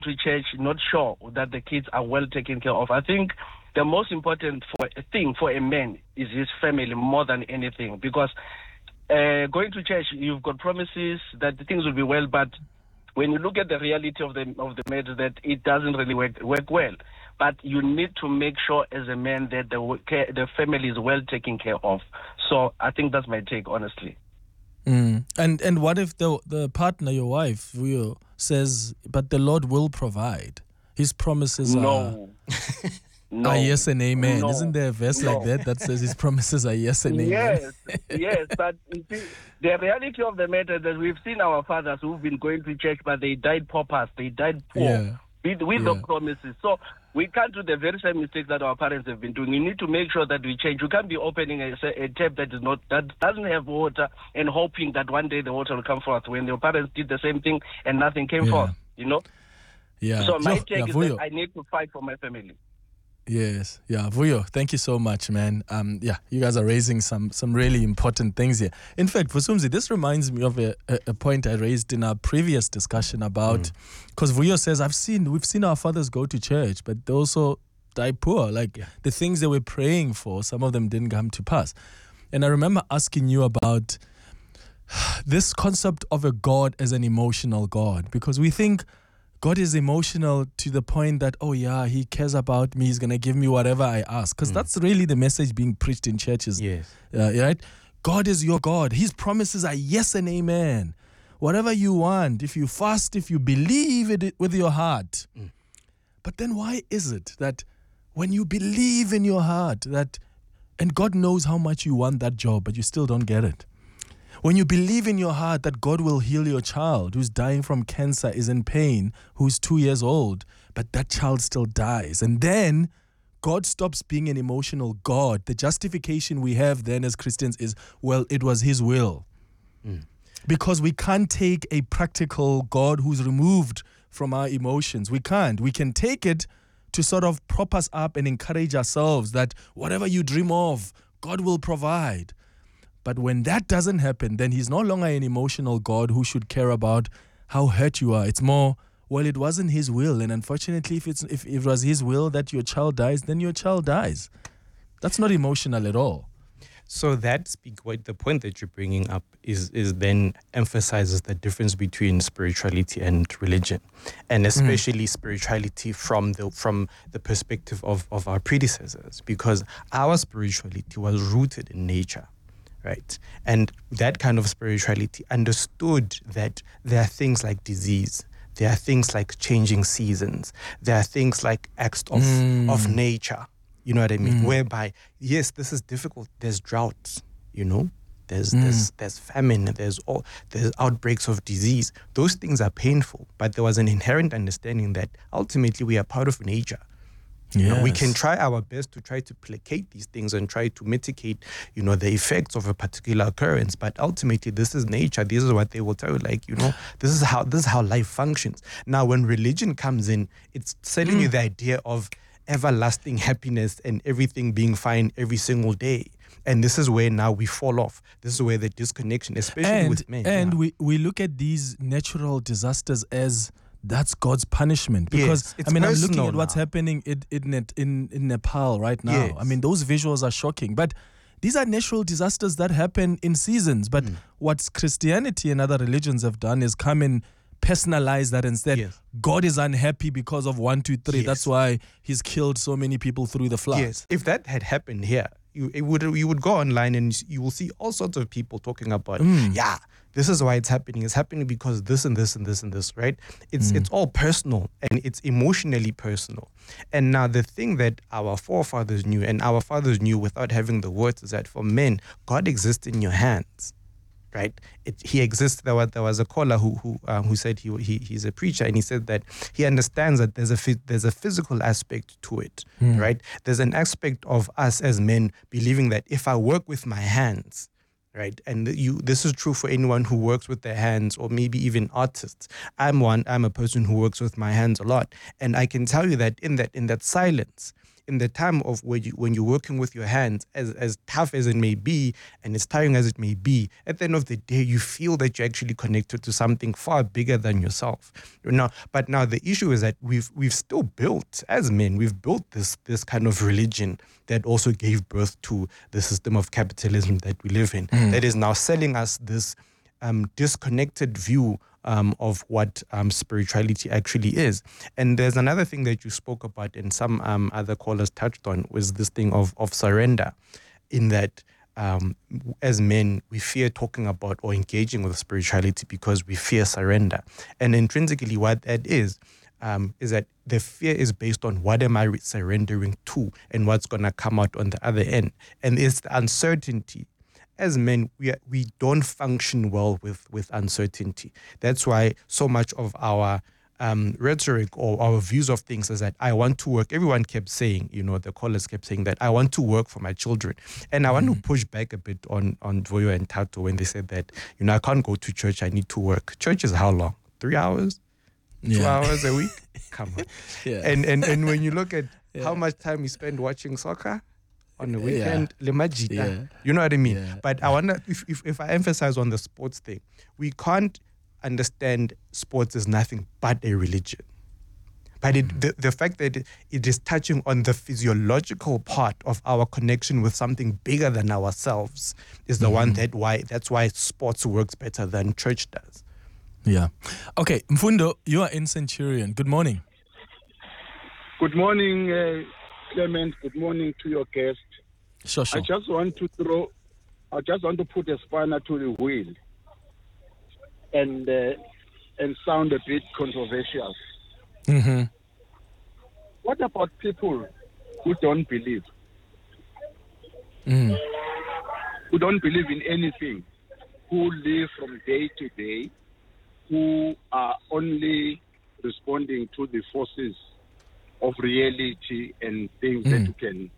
to church not sure that the kids are well taken care of. I think the most important thing for a man is his family more than anything, because going to church, you've got promises that things will be well, but when you look at the reality of the matter, that it doesn't really work well. But you need to make sure as a man that the family is well taken care of. So I think that's my take, honestly. And what if the partner, your wife, says, but the Lord will provide? His promises are yes and amen. No. Isn't there a verse like that says his promises are yes and amen? Yes. But you see, the reality of the matter is that we've seen our fathers who've been going to church, but they died paupers. They died poor with the promises. So we can't do the very same mistakes that our parents have been doing. We need to make sure that we change. You can't be opening a tap that doesn't have water and hoping that one day the water will come forth, when your parents did the same thing and nothing came forth. Yeah. So my take is that I need to fight for my family. Yes. Yeah. Vuyo, thank you so much, man. You guys are raising some really important things here. In fact, Vusumzi, this reminds me of a point I raised in our previous discussion about, because Vuyo says, we've seen our fathers go to church, but they also die poor. The things they were praying for, some of them didn't come to pass. And I remember asking you about this concept of a God as an emotional God, because we think God is emotional to the point that, he cares about me, he's going to give me whatever I ask. Because that's really the message being preached in churches. Yes. Right? God is your God. His promises are yes and amen. Whatever you want, if you fast, if you believe it with your heart. But then why is it that when you believe in your heart and God knows how much you want that job, but you still don't get it? When you believe in your heart that God will heal your child who's dying from cancer, is in pain, who's 2 years old, but that child still dies. And then God stops being an emotional God. The justification we have then as Christians is, it was his will. Because we can't take a practical God who's removed from our emotions. We can't. We can take it to sort of prop us up and encourage ourselves that whatever you dream of, God will provide. But when that doesn't happen, then he's no longer an emotional God who should care about how hurt you are. It's more, it wasn't his will. And unfortunately, if it was his will that your child dies, then your child dies. That's not emotional at all. So the point that you're bringing up is then emphasizes the difference between spirituality and religion, and especially spirituality from the perspective of our predecessors, because our spirituality was rooted in nature. Right. And that kind of spirituality understood that there are things like disease, there are things like changing seasons, there are things like acts of nature, you know what I mean? Whereby, yes, this is difficult. There's droughts, there's famine, there's outbreaks of disease. Those things are painful, but there was an inherent understanding that ultimately we are part of nature. Yes. We can try our best to try to placate these things and try to mitigate, the effects of a particular occurrence. But ultimately, this is nature. This is what they will tell you, this is how life functions. Now, when religion comes in, it's selling you the idea of everlasting happiness and everything being fine every single day. And this is where now we fall off. This is where the disconnection, especially with men. And we look at these natural disasters as that's God's punishment, because I'm looking at what's happening in Nepal right now. Yes. Those visuals are shocking, but these are natural disasters that happen in seasons. But what Christianity and other religions have done is come and personalize that and said, God is unhappy because of 1, 2, 3. That's why he's killed so many people through the flood. Yes. If that had happened here, you would go online and you will see all sorts of people talking about, this is why it's happening. It's happening because this and this and this and this, right? It's all personal, and it's emotionally personal. And now the thing that our forefathers knew, and our fathers knew without having the words, is that for men, God exists in your hands, right? He exists. There was a caller who said he's a preacher, and he said that he understands that there's a physical aspect to it, right? There's an aspect of us as men believing that if I work with my hands, right, and this is true for anyone who works with their hands, or maybe even artists. I'm a person who works with my hands a lot, and I can tell you that in that silence, in the time of when you're working with your hands, as tough as it may be and as tiring as it may be, at the end of the day, you feel that you're actually connected to something far bigger than yourself. But now the issue is that we've still built, as men, we've built this kind of religion that also gave birth to the system of capitalism that we live in, that is now selling us this disconnected view of what spirituality actually is. And there's another thing that you spoke about and some other callers touched on, was this thing of surrender, in that as men, we fear talking about or engaging with spirituality because we fear surrender. And intrinsically what that is that the fear is based on what am I surrendering to and what's going to come out on the other end. And it's the uncertainty. As men, we don't function well with uncertainty. That's why so much of our rhetoric or our views of things is that I want to work. Everyone kept saying, the callers kept saying that I want to work for my children. And I want to push back a bit on Voyo and Tato when they said that, I can't go to church, I need to work. Church is how long? 3 hours? 2 hours a week? Come on. Yeah. And when you look at how much time you spend watching soccer, on the weekend, you know what I mean? Yeah. But I wonder if I emphasize on the sports thing, we can't understand sports as nothing but a religion. But the fact that it is touching on the physiological part of our connection with something bigger than ourselves is the one that's why sports works better than church does. Yeah. Okay, Mfundo, you are in Centurion. Good morning. Good morning, Clement. Good morning to your guest. Sure. I just want to put a spanner to the wheel and sound a bit controversial. Mm-hmm. What about people who don't believe? Who don't believe in anything, who live from day to day, who are only responding to the forces of reality and things that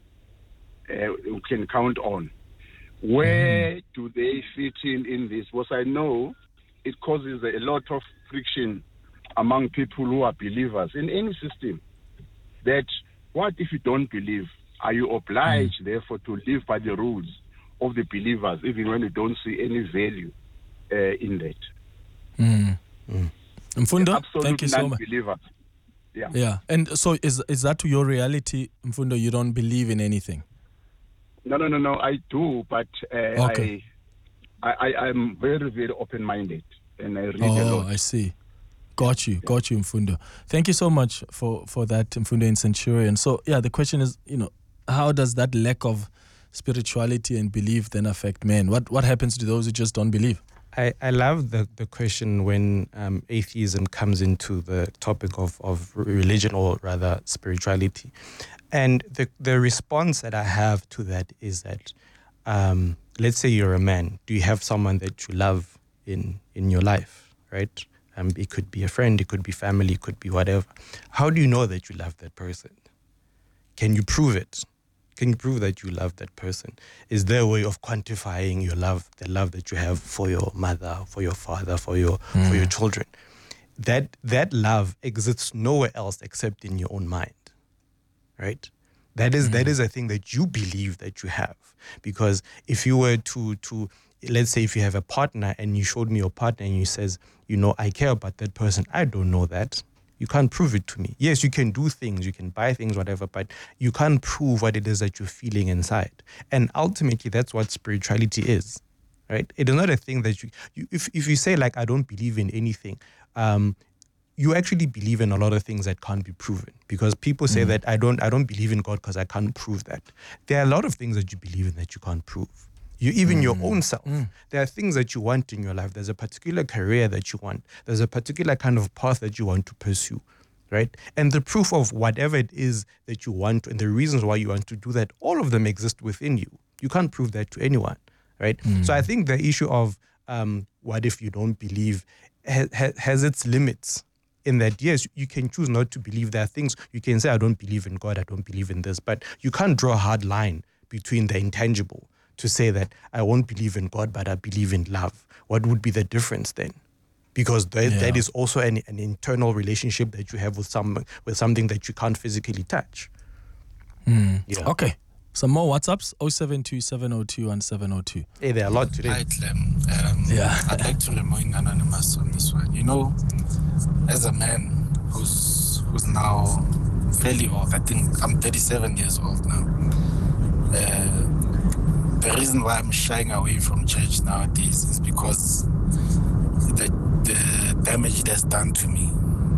you can count on. Where do they fit in this? Because I know it causes a lot of friction among people who are believers in any system. That what if you don't believe? Are you obliged, therefore, to live by the rules of the believers, even when you don't see any value in that? Mfundo, thank you so much. Yeah. And so is that your reality, Mfundo? You don't believe in anything? No. I do, but okay. I'm very, very open-minded, and I read a lot. Oh, I see. Got you, Mfundo. Thank you so much for that, Mfundo in Centurion. So, the question is, how does that lack of spirituality and belief then affect men? What happens to those who just don't believe? I love the question when atheism comes into the topic of religion, or rather spirituality. And the response that I have to that is that, let's say you're a man. Do you have someone that you love in your life, right? It could be a friend, it could be family, it could be whatever. How do you know that you love that person? Can you prove it? Can you prove that you love that person? Is there a way of quantifying your love, the love that you have for your mother, for your father, for your children? That love exists nowhere else except in your own mind, right? That is a thing that you believe that you have. Because if you were to let's say if you have a partner and you showed me your partner and you says, I care about that person, I don't know that. You can't prove it to me. Yes, you can do things, you can buy things, whatever, but you can't prove what it is that you're feeling inside. And ultimately, that's what spirituality is, right? It is not a thing that if you say, like, I don't believe in anything, you actually believe in a lot of things that can't be proven. Because people say that I don't believe in God because I can't prove that. There are a lot of things that you believe in that you can't prove. Even your own self. There are things that you want in your life. There's a particular career that you want. There's a particular kind of path that you want to pursue, right? And the proof of whatever it is that you want and the reasons why you want to do that, all of them exist within you. You can't prove that to anyone, right? So I think the issue of what if you don't believe has its limits. In that, yes, you can choose not to believe. There are things you can say, I don't believe in God, I don't believe in this, but you can't draw a hard line between the intangible to say that I won't believe in God, but I believe in love. What would be the difference then? Because that is also an internal relationship that you have with something that you can't physically touch. Yeah. Okay. Some more WhatsApps, 072-702-1702. Hey, there are a lot today. Hi, Clem. Yeah. I'd like to remind Anonymous on this one. You know, as a man who's now fairly old, I think I'm 37 years old now. The reason why I'm shying away from church nowadays is because the damage it has done to me.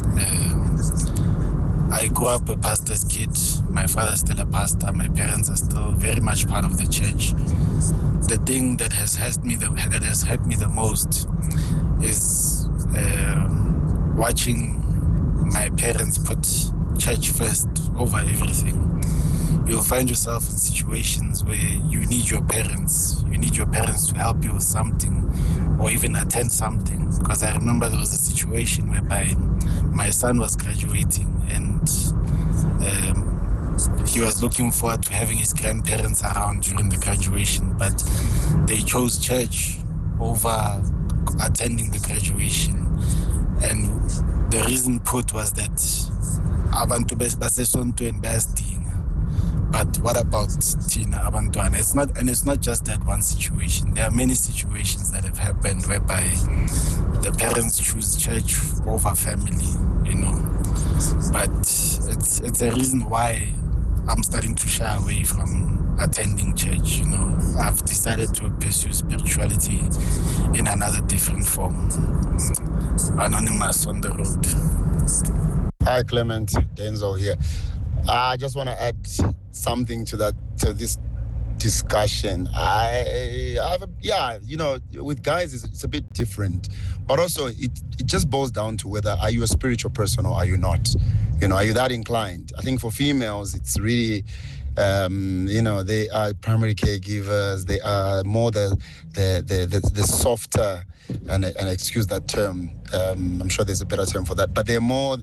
I grew up a pastor's kid. My father's still a pastor. My parents are still very much part of the church. The thing that has hurt me the most is watching my parents put church first over everything. You'll find yourself in situations where you need your parents. You need your parents to help you with something or even attend something. Because I remember there was a situation whereby my son was graduating and he was looking forward to having his grandparents around during the graduation, but they chose church over attending the graduation. And the reason put was that abantu basesonto investing. But what about Tina Abantwana? It's not just that one situation. There are many situations that have happened whereby the parents choose church over family, you know. But it's a reason why I'm starting to shy away from attending church, you know. I've decided to pursue spirituality in another different form. Anonymous on the road. Hi, Clement. Denzel here. I just want to add something to this discussion. With guys it's a bit different, but also it just boils down to whether are you a spiritual person or are you not. You know, are you that inclined? I think for females it's really they are primary caregivers. They are more the softer, and excuse that term. I'm sure there's a better term for that. But they're more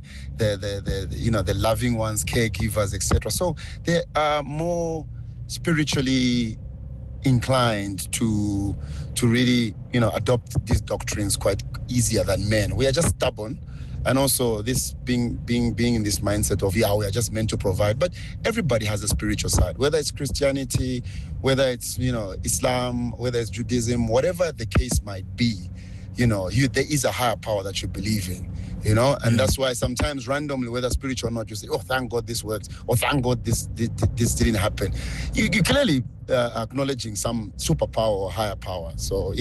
the loving ones, caregivers, etc. So they are more spiritually inclined to really adopt these doctrines quite easier than men. We are just stubborn. And also this being in this mindset of, we are just meant to provide. But everybody has a spiritual side, whether it's Christianity, whether it's, Islam, whether it's Judaism, whatever the case might be, there is a higher power that you believe in, and that's why sometimes randomly, whether spiritual or not, you say, oh, thank God this works, or thank God this didn't happen. You clearly acknowledging some superpower or higher power. So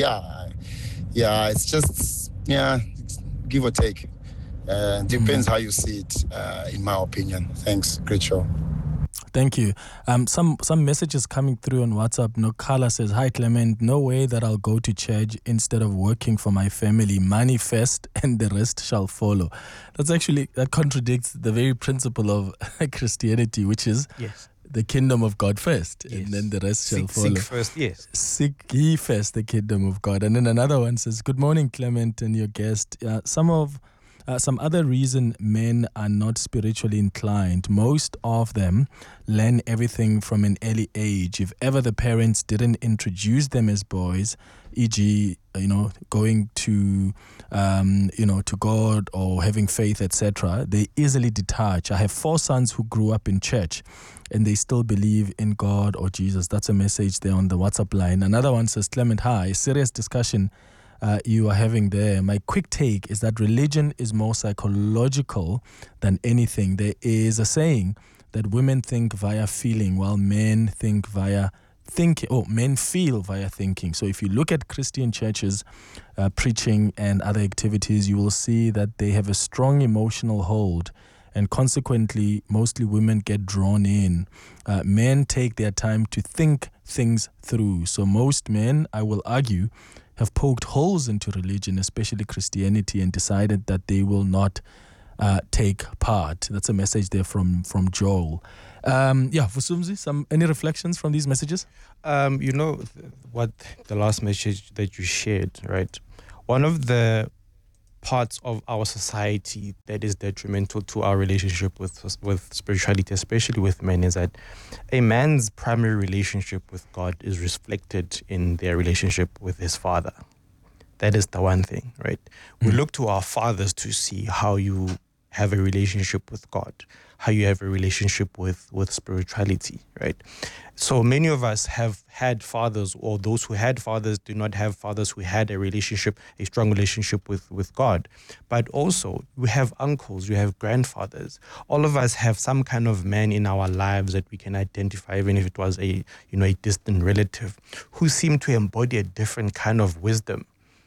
it's just, give or take. Depends how you see it, in my opinion. Thanks. Great show. Thank you. Some messages coming through on WhatsApp. Nokala says, hi, Clement. No way that I'll go to church instead of working for my family. Money first and the rest shall follow. That contradicts the very principle of Christianity, which is the kingdom of God first, and then the rest shall follow. Seek first, yes. Seek ye first the kingdom of God. And then another one says, good morning, Clement and your guest. Some other reason men are not spiritually inclined, most of them learn everything from an early age. If ever the parents didn't introduce them as boys, e.g., going to, to God or having faith, etc., they easily detach. I have 4 sons who grew up in church and they still believe in God or Jesus. That's a message there on the WhatsApp line. Another one says, Clement, hi, serious discussion you are having there. My quick take is that religion is more psychological than anything. There is a saying that women think via feeling while men think via thinking, men feel via thinking. So if you look at Christian churches preaching and other activities, you will see that they have a strong emotional hold, and consequently mostly women get drawn in. Men take their time to think things through. So most men, I will argue, have poked holes into religion, especially Christianity, and decided that they will not take part. That's a message there from Joel. Vusumzi, any reflections from these messages? What the last message that you shared, right? One of the parts of our society that is detrimental to our relationship with spirituality, especially with men, is that a man's primary relationship with God is reflected in their relationship with his father. That is the one thing, right? We look to our fathers to see how you have a relationship with God, how you have a relationship with spirituality, right? So many of us have had fathers, or those who had fathers do not have fathers who had a strong relationship with God. But also we have uncles, we have grandfathers. All of us have some kind of man in our lives that we can identify, even if it was a distant relative, who seemed to embody a different kind of wisdom.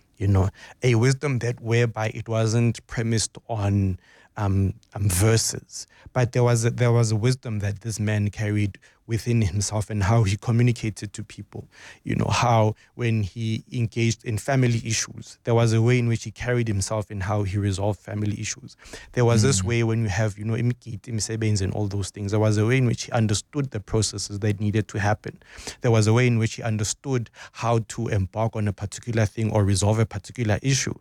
A wisdom that whereby it wasn't premised on verses, but there was a wisdom that this man carried within himself, and how he communicated to people. How when he engaged in family issues, there was a way in which he carried himself in how he resolved family issues. There was this way when you have imisebenzi and all those things. There was a way in which he understood the processes that needed to happen. There was a way in which he understood how to embark on a particular thing or resolve a particular issue.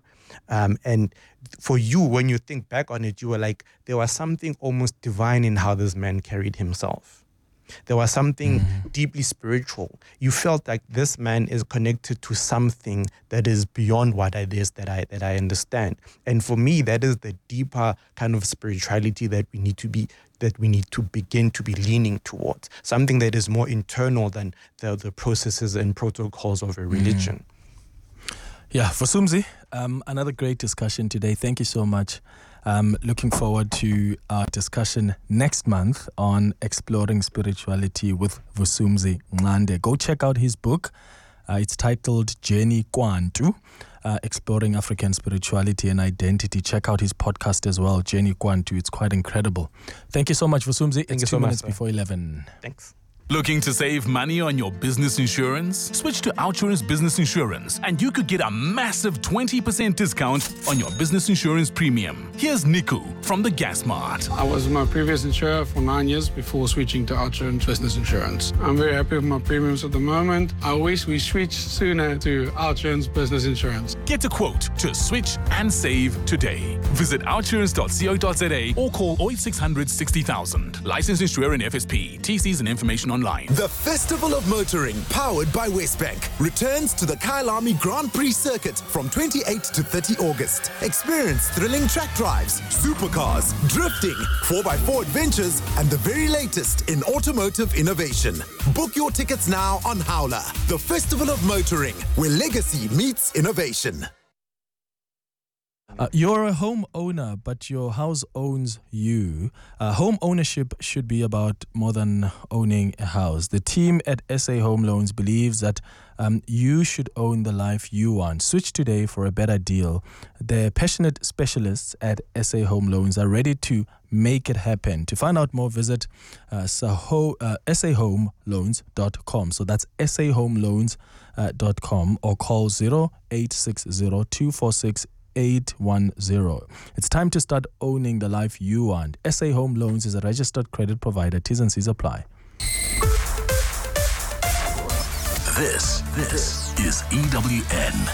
And for you, when you think back on it, you were like, there was something almost divine in how this man carried himself. There was something deeply spiritual. You felt like this man is connected to something that is beyond what it is that I understand. And for me, that is the deeper kind of spirituality that we need to begin to be leaning towards. Something that is more internal than the processes and protocols of a religion. Yeah, Vusumuzi, another great discussion today. Thank you so much. Looking forward to our discussion next month on exploring spirituality with Vusumuzi Nxande. Go check out his book. It's titled Journey Kwantu, Exploring African Spirituality and Identity. Check out his podcast as well, Journey Kwantu. It's quite incredible. Thank you so much, Vusumuzi. It's 2 minutes before 11. Thanks. Looking to save money on your business insurance? Switch to OUTsurance Business Insurance and you could get a massive 20% discount on your business insurance premium. Here's Niku from the Gas Mart. I was my previous insurer for 9 years before switching to OUTsurance Business Insurance. I'm very happy with my premiums at the moment. I wish we switched sooner to OUTsurance Business Insurance. Get a quote to switch and save today. Visit outsurance.co.za or call 0800 60,000. Licensed insurer and FSP. TCs and information online. The Festival of Motoring, powered by Westbank, returns to the Kyalami Grand Prix circuit from 28 to 30 August. Experience thrilling track drives, supercars, drifting, 4x4 adventures, and the very latest in automotive innovation. Book your tickets now on Howler. The Festival of Motoring, where legacy meets innovation. You're a home owner, but your house owns you. Home ownership should be about more than owning a house. The team at SA Home Loans believes that you should own the life you want. Switch today for a better deal. The passionate specialists at SA Home Loans are ready to make it happen. To find out more, visit sahomeloans.com. So that's sahomeloans.com or call 0860 246 810. It's time to start owning the life you want. SA Home Loans is a registered credit provider. T's and C's apply. This is EWN.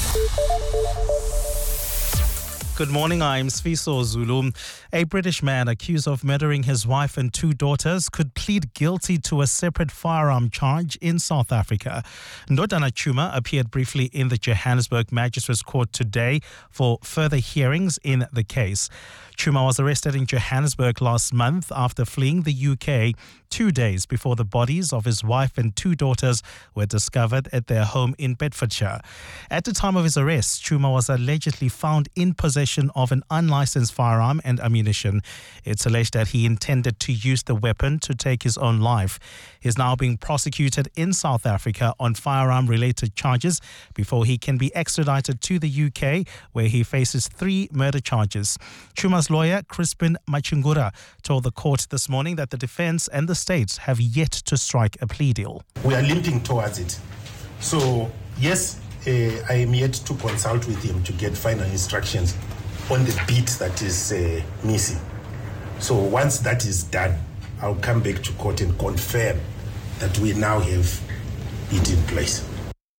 Good morning, I'm Sfiso Zulu. A British man accused of murdering his wife and 2 daughters could plead guilty to a separate firearm charge in South Africa. Ndodana Chuma appeared briefly in the Johannesburg Magistrates Court today for further hearings in the case. Chuma was arrested in Johannesburg last month after fleeing the UK 2 days before the bodies of his wife and 2 daughters were discovered at their home in Bedfordshire. At the time of his arrest, Chuma was allegedly found in possession of an unlicensed firearm and ammunition. It's alleged that he intended to use the weapon to take his own life. He is now being prosecuted in South Africa on firearm-related charges before he can be extradited to the UK, where he faces 3 murder charges. Chuma's lawyer, Crispin Machungura, told the court this morning that the defense and the state have yet to strike a plea deal. We are limping towards it. So, yes, I am yet to consult with him to get final instructions on the bit that is missing. So once that is done, I'll come back to court and confirm that we now have it in place.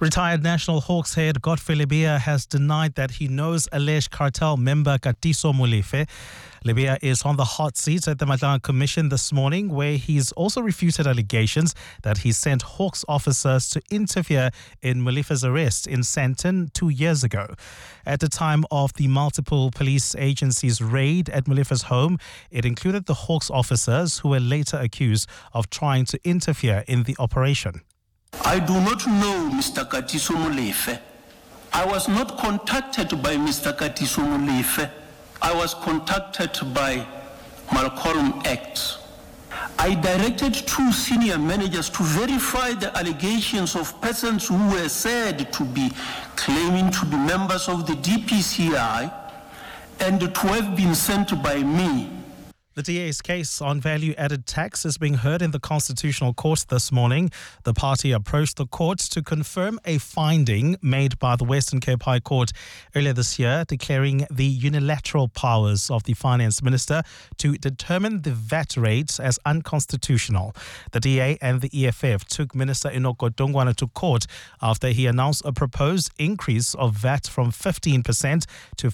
Retired National Hawks head Godfrey Lebeya has denied that he knows alleged cartel member Katiso Molefe. Lebeya is on the hot seat at the Madlang Commission this morning, where he's also refuted allegations that he sent Hawks officers to interfere in Molefe's arrest in Sandton 2 years ago. At the time of the multiple police agencies' raid at Molefe's home, it included the Hawks officers who were later accused of trying to interfere in the operation. I do not know Mr. Katiso Molefe. I was not contacted by Mr. Katiso Molefe. I was contacted by Malcolm X. I directed 2 senior managers to verify the allegations of persons who were said to be claiming to be members of the DPCI and to have been sent by me. The DA's case on value-added tax is being heard in the Constitutional Court this morning. The party approached the court to confirm a finding made by the Western Cape High Court earlier this year, declaring the unilateral powers of the Finance Minister to determine the VAT rates as unconstitutional. The DA and the EFF took Minister Enoch Godongwana to court after he announced a proposed increase of VAT from 15% to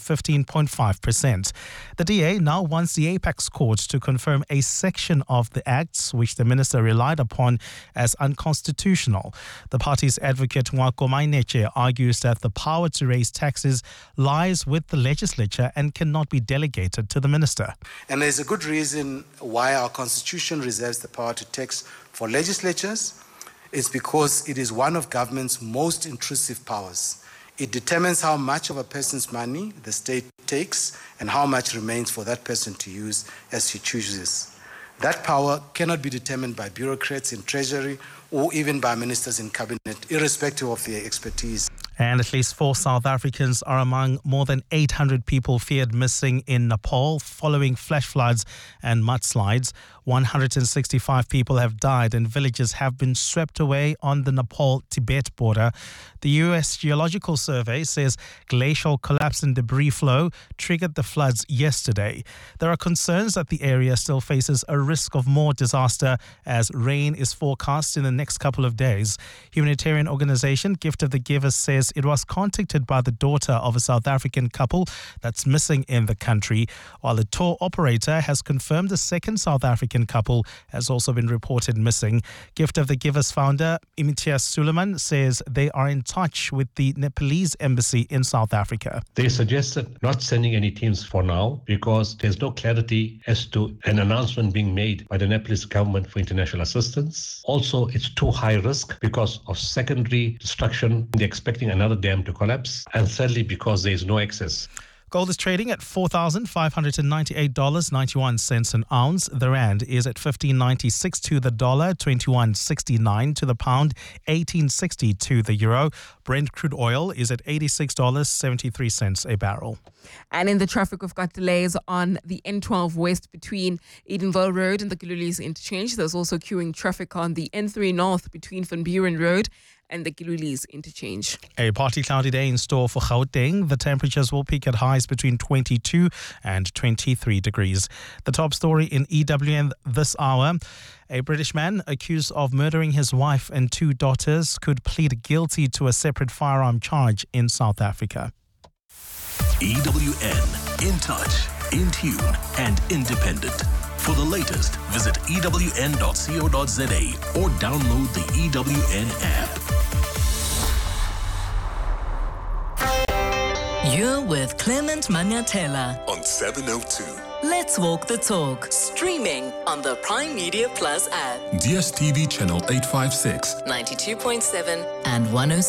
15.5%. The DA now wants the Apex Court to confirm a section of the acts which the minister relied upon as unconstitutional. The party's advocate Mwako Maineche argues that the power to raise taxes lies with the legislature and cannot be delegated to the minister. And there's a good reason why our constitution reserves the power to tax for legislatures. It's because it is one of government's most intrusive powers. It determines how much of a person's money the state takes and how much remains for that person to use as he chooses. That power cannot be determined by bureaucrats in Treasury or even by ministers in cabinet, irrespective of their expertise. And at least 4 South Africans are among more than 800 people feared missing in Nepal following flash floods and mudslides. 165 people have died and villages have been swept away on the Nepal-Tibet border. The U.S. Geological Survey says glacial collapse and debris flow triggered the floods yesterday. There are concerns that the area still faces a risk of more disaster as rain is forecast in the next couple of days. Humanitarian organization Gift of the Givers says it was contacted by the daughter of a South African couple that's missing in the country, while the tour operator has confirmed the second South African couple has also been reported missing. Gift of the Givers founder Imitiaz Suleiman says they are in touch with the Nepalese embassy in South Africa. They suggested not sending any teams for now because there's no clarity as to an announcement being made by the Nepalese government for international assistance. Also, it's too high risk because of secondary destruction. They're expecting another dam to collapse. And thirdly, because there is no access. Gold is trading at $4,598.91 an ounce. The rand is at 15.96 to the dollar, 21.69 to the pound, 18.60 to the euro. Brent crude oil is at $86.73 a barrel. And in the traffic, we've got delays on the N12 West between Edenville Road and the Gilulis interchange. There's also queuing traffic on the N3 North between Van Buren Road and the Gilulis interchange. A partly cloudy day in store for Gauteng. The temperatures will peak at highs between 22 and 23 degrees. The top story in EWN this hour. A British man accused of murdering his wife and 2 daughters could plead guilty to a separate firearm charge in South Africa. EWN, in touch, in tune and independent. For the latest, visit ewn.co.za or download the EWN app. You're with Clement Manyatela on 702. Let's walk the talk. Streaming on the Prime Media Plus app. DSTV channel 856. 92.7 and 106.